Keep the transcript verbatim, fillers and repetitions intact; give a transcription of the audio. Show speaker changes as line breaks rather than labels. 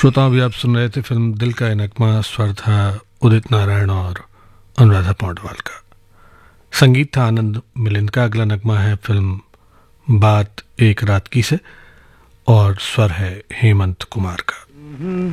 श्रोताओं, भी आप सुन रहे थे फिल्म दिल का ये नगमा। स्वर था उदित नारायण और अनुराधा पौडवाल का। संगीत था आनंद मिलिंद का। अगला नगमा है फिल्म बात एक रात की से और स्वर है हेमंत कुमार का।